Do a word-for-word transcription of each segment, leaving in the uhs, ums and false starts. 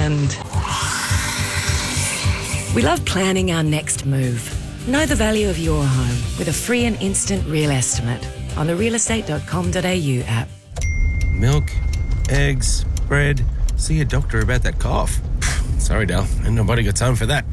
and we love planning our next move. Know the value of your home with a free and instant real estimate on the real estate dot com dot a u app. Milk, eggs, bread. See a doctor about that cough. Sorry, Dal. Ain't nobody got time for that.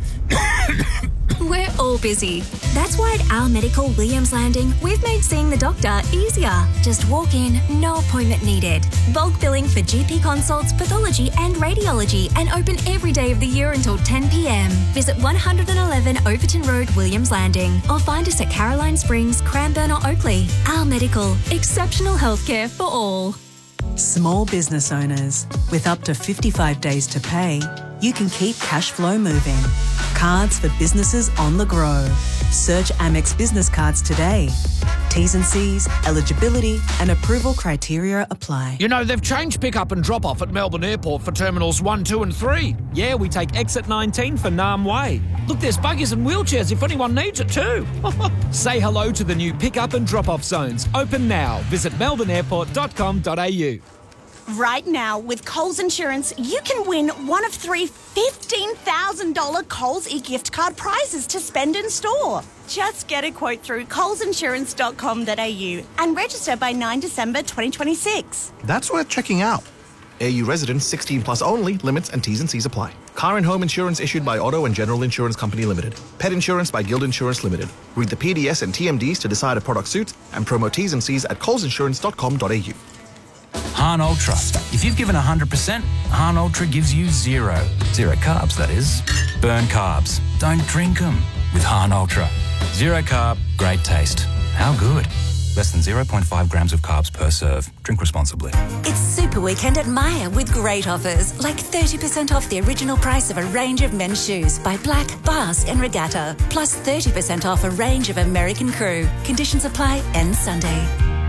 We're all busy. That's why at Our Medical Williams Landing, we've made seeing the doctor easier. Just walk in, no appointment needed. Bulk billing for G P consults, pathology and radiology, and open every day of the year until ten p m. Visit one eleven Overton Road, Williams Landing, or find us at Caroline Springs, Cranbourne or Oakley. Our Medical, exceptional healthcare for all. Small business owners, with up to fifty-five days to pay, you can keep cash flow moving. Cards for businesses on the grow. Search Amex Business Cards today. T's and C's, eligibility and approval criteria apply. You know, they've changed pick-up and drop-off at Melbourne Airport for Terminals one, two and three. Yeah, we take exit nineteen for Nam Way. Look, there's buggies and wheelchairs if anyone needs it too. Say hello to the new pick-up and drop-off zones. Open now. Visit melbourne airport dot com dot a u. Right now, with Coles Insurance, you can win one of three fifteen thousand dollars Coles e-gift card prizes to spend in store. Just get a quote through coles insurance dot com dot a u and register by ninth of December twenty twenty-six. That's worth checking out. A U residents sixteen plus only. Limits and T's and C's apply. Car and home insurance issued by Auto and General Insurance Company Limited. Pet insurance by Guild Insurance Limited. Read the P D S and T M Ds to decide a product suits and promo T's and C's at coles insurance dot com dot a u. Hahn Ultra. If you've given one hundred percent, Hahn Ultra gives you zero. Zero carbs, that is. Burn carbs. Don't drink them with Hahn Ultra. Zero carb, great taste. How good? Less than zero point five grams of carbs per serve. Drink responsibly. It's Super Weekend at Myer with great offers, like thirty percent off the original price of a range of men's shoes by Black, Basque and Regatta, plus thirty percent off a range of American Crew. Conditions apply, end Sunday.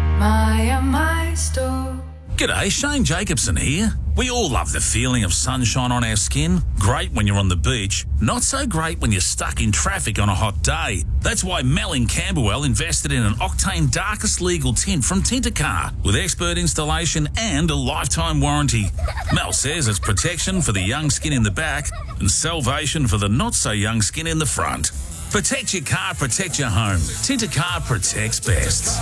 Myer, my store. G'day, Shane Jacobson here. We all love the feeling of sunshine on our skin. Great when you're on the beach. Not so great when you're stuck in traffic on a hot day. That's why Mel in Camberwell invested in an Octane Darkest Legal Tint from Tintercar with expert installation and a lifetime warranty. Mel says it's protection for the young skin in the back and salvation for the not-so-young skin in the front. Protect your car, protect your home. Tintercar protects best.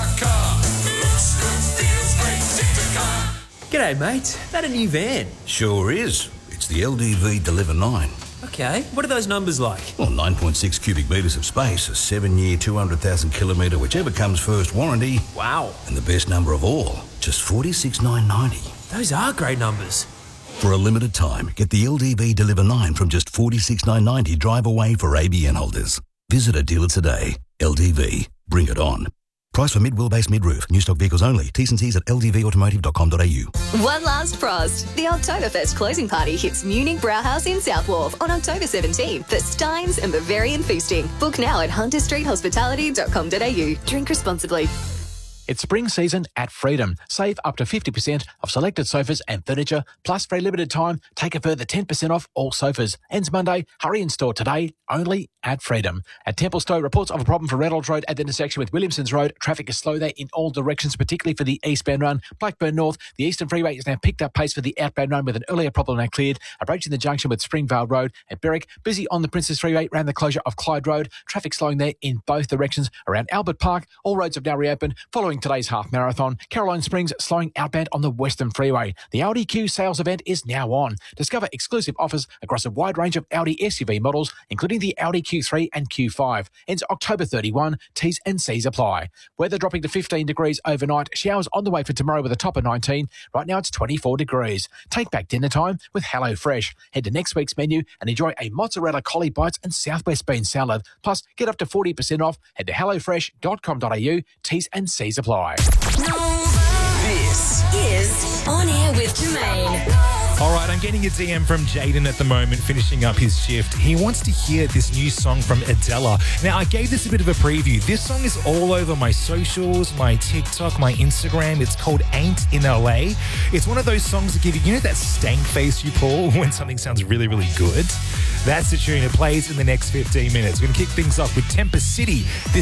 G'day, mate. That a new van? Sure is. It's the L D V Deliver nine. Okay, what are those numbers like? Well, nine point six cubic metres of space, a seven-year, two hundred thousand kilometre, whichever comes first warranty. Wow. And the best number of all, just forty-six thousand nine hundred ninety. Those are great numbers. For a limited time, get the L D V Deliver nine from just forty-six thousand nine hundred ninety drive away for A B N holders. Visit a dealer today. L D V. Bring it on. Price for mid-wheelbase mid-roof. New stock vehicles only. T's and C's at l d v automotive dot com dot a u. One last Frost. The Oktoberfest closing party hits Munich Brauhaus in South Wharf on October seventeenth for Steins and Bavarian feasting. Book now at hunter street hospitality dot com dot a u. Drink responsibly. It's spring season at Freedom. Save up to fifty percent off selected sofas and furniture. Plus, for a limited time, take a further ten percent off all sofas. Ends Monday. Hurry in store today, only at Freedom. At Templestowe, reports of a problem for Reynolds Road at the intersection with Williamsons Road. Traffic is slow there in all directions, particularly for the eastbound run. Blackburn North, the Eastern Freeway is now picked up pace for the outbound run with an earlier problem now cleared. Approaching the junction with Springvale Road. At Berwick, busy on the Princess Freeway around the closure of Clyde Road. Traffic slowing there in both directions. Around Albert Park, all roads have now reopened following today's half marathon. Caroline Springs slowing outbound on the Western Freeway. The Audi Q sales event is now on. Discover exclusive offers across a wide range of Audi S U V models, including the Audi Q three and Q five. Ends October thirty-first. T's and C's apply. Weather dropping to fifteen degrees overnight. Showers on the way for tomorrow with a top of nineteen. Right now it's twenty-four degrees. Take back dinner time with Hello Fresh. Head to next week's menu and enjoy a mozzarella collie bites and southwest bean salad. Plus, get up to forty percent off. Head to hello fresh dot com dot a u. T's and C's apply. This is On Air with Jermaine. All right, I'm getting a D M from Jaden at the moment, finishing up his shift. He wants to hear this new song from Adela. Now, I gave this a bit of a preview. This song is all over my socials, my TikTok, my Instagram. It's called Ain't in L A. It's one of those songs that give you, you know that stank face you pull when something sounds really, really good? That's the tune. It plays in the next fifteen minutes. We're going to kick things off with Temper City. This